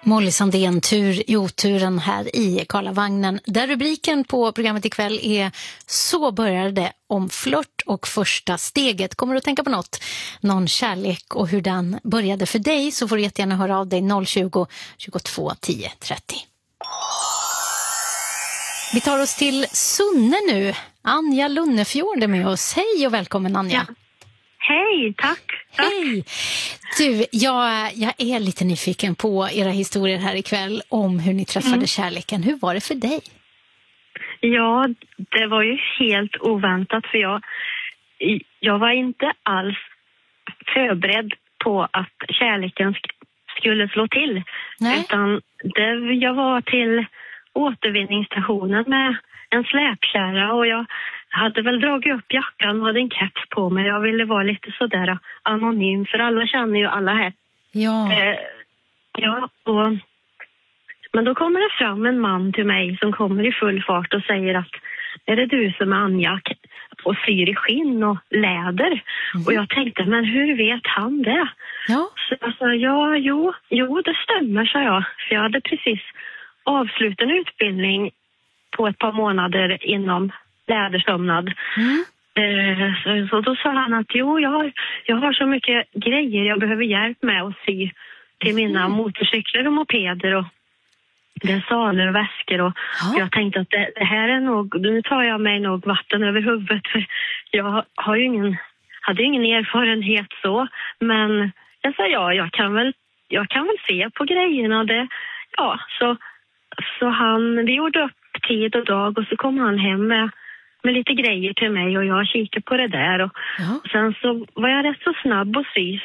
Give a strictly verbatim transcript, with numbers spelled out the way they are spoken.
Molly Sandén, tur i oturen här i Karlavagnen, där rubriken på programmet ikväll är Så började det, om flört och första steget. Kommer du att tänka på något? Någon kärlek och hur den började för dig, så får du jättegärna höra av dig noll tjugo, tjugotvå, tio, trettio. Vi tar oss till Sunne nu. Anja Lunnefjord är med oss. Hej och välkommen, Anja. Ja. Hej, tack. tack. Hej. Du, jag, jag är lite nyfiken på era historier här ikväll om hur ni träffade mm. kärleken. Hur var det för dig? Ja, det var ju helt oväntat, för jag, jag var inte alls förberedd på att kärleken sk- skulle slå till. Nej. Utan det, jag var till återvinningsstationen med en släpkärra och jag hade väl dragit upp jackan och hade en keps på mig. Jag ville vara lite sådär anonym, för alla känner ju alla här. Ja. Eh, ja, och, men då kommer det fram en man till mig som kommer i full fart och säger att är det du som är Anja och syr i skinn och läder? Mm. Och jag tänkte, men hur vet han det? Ja. Så jag sa, ja, jo, jo, det stämmer, sa jag. För jag hade precis avslutat en utbildning på ett par månader inom lädersömnad. Mm. Eh, så, så då sa han att jo, jag har, jag har så mycket grejer jag behöver hjälp med att sy till mina mm. motorcyklar och mopeder och saler och väskor. Och ja. Jag tänkte att det, det här är nog, nu tar jag mig nog vatten över huvudet, för jag har ju ingen, hade ju ingen erfarenhet så. Men jag sa ja, jag kan väl, jag kan väl se på grejerna. Det, ja, så, så han, vi gjorde upp tid och dag och så kom han hem med, med lite grejer till mig och jag kikade på det där och, ja. och sen så var jag rätt så snabb att sy,